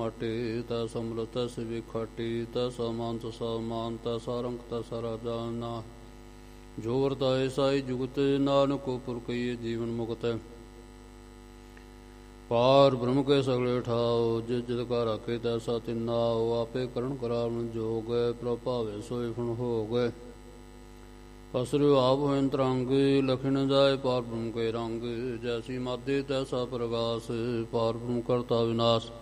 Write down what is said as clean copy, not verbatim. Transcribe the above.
ਮਾਟੇ ਤੈਸਾ ਅੰਮ੍ਰਿਤ ਤੈਸੀ ਵਿਖਾਟੀ ਤੈਸਾ ਮਾਨ ਤੈਸਾ ਮਾਨ ਤੈਸਾ ਰੰਗ ਤੈਸਾ ਰਾਜਾ ਨਾ ਜੋ ਵਰਤਾਏ ਸਾਈ ਜੁਗਤ ਨਾਨਕ ਪੁਰਖਈਏ ਜੀਵਨ ਮੁਕਤ ਪਾਰ ਬ੍ਰਹਮ ਕੇ ਸਗਲੇ ਠਾਓ ਜਿਸ ਜਿਤ ਕਾ ਰਾਖੇ ਤੈਸਾ ਤਿਨਾਓ ਆਪੇ ਕਰਨ ਕਰਾਵਨ ਜੋਗ ਪ੍ਰਭਾਵੇ ਸੋਇ ਫੁਣ ਹੋ ਗਏ ਪਸਰਿਓ ਆਪ ਹੋਇਨ ਤਰੰਗ ਲਖਣ ਜਾਏ ਪਾਰ ਬ੍ਰਹਮ ਕੇ ਰੰਗ ਜੈਸੀ ਮਾਦੇ ਤੈਸਾ ਪ੍ਰਗਾਸ ਪਾਰ ਬ੍ਰਹਮ ਕਰਤਾ ਵਿਨਾਸ਼